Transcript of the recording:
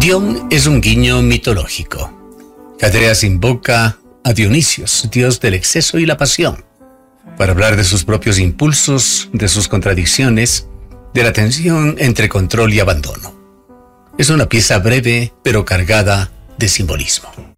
Dion es un guiño mitológico. Cadreas invoca a Dionisios, dios del exceso y la pasión, para hablar de sus propios impulsos, de sus contradicciones, de la tensión entre control y abandono. Es una pieza breve, pero cargada de simbolismo.